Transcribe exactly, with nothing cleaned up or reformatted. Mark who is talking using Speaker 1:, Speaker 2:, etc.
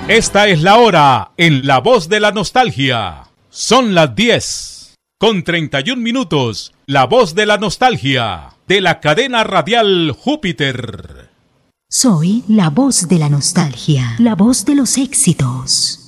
Speaker 1: Esta es la hora en La Voz de la Nostalgia. Son las diez con treinta y un minutos. La Voz de la Nostalgia de la cadena radial Júpiter.
Speaker 2: Soy la voz de la nostalgia, la voz de los éxitos.